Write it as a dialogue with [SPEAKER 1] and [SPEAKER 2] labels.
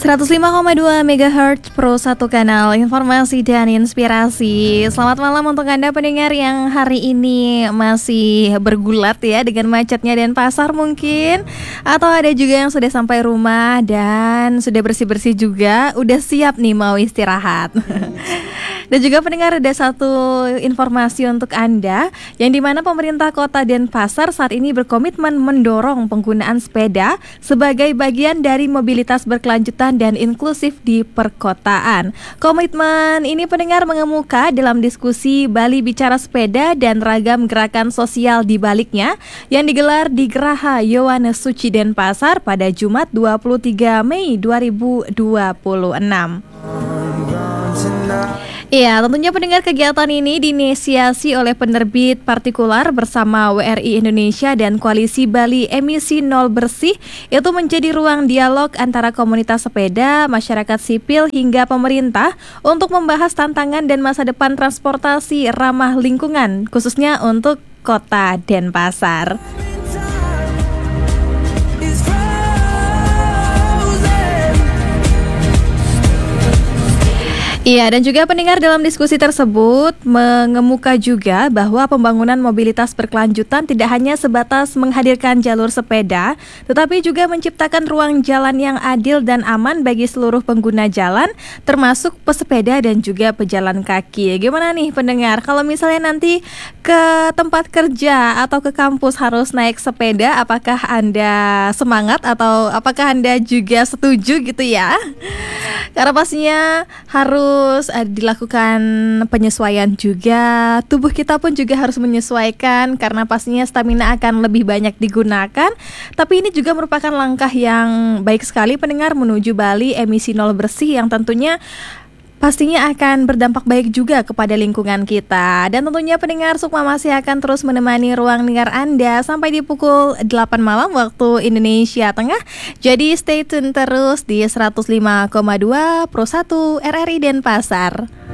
[SPEAKER 1] 105,2 MHz Pro 1 kanal informasi dan inspirasi. Selamat malam untuk Anda pendengar yang hari ini masih bergulat ya dengan macetnya Denpasar mungkin. Atau ada juga yang sudah sampai rumah dan sudah bersih-bersih juga, udah siap nih mau istirahat. Dan juga pendengar, ada satu informasi untuk Anda, yang dimana pemerintah kota Denpasar saat ini berkomitmen mendorong penggunaan sepeda sebagai bagian dari mobilitas berkelanjutan dan inklusif di perkotaan. Komitmen ini pendengar mengemuka dalam diskusi Bali Bicara Sepeda dan ragam gerakan sosial di baliknya yang digelar di Geraha Yohanes Suci Denpasar pada Jumat 23 Mei 2026. Iya, tentunya pendengar, kegiatan ini diinisiasi oleh penerbit partikular bersama WRI Indonesia dan Koalisi Bali Emisi Nol Bersih. Itu menjadi ruang dialog antara komunitas sepeda, masyarakat sipil hingga pemerintah untuk membahas tantangan dan masa depan transportasi ramah lingkungan, khususnya untuk kota Denpasar. Iya, dan juga pendengar, dalam diskusi tersebut mengemuka juga bahwa pembangunan mobilitas berkelanjutan tidak hanya sebatas menghadirkan jalur sepeda, tetapi juga menciptakan ruang jalan yang adil dan aman bagi seluruh pengguna jalan, termasuk pesepeda dan juga pejalan kaki. Gimana nih pendengar, kalau misalnya nanti ke tempat kerja atau ke kampus harus naik sepeda, apakah Anda semangat atau apakah Anda juga setuju gitu ya? Karena pastinya harus dilakukan penyesuaian juga. Tubuh kita pun juga harus menyesuaikan karena pastinya stamina akan lebih banyak digunakan. Tapi ini juga merupakan langkah yang baik sekali pendengar menuju Bali Emisi Nol Bersih yang tentunya pastinya akan berdampak baik juga kepada lingkungan kita. Dan tentunya pendengar, Sukma masih akan terus menemani ruang dengar Anda sampai di pukul 8 malam waktu Indonesia Tengah. Jadi stay tune terus di 105,2 Pro 1 RRI Denpasar.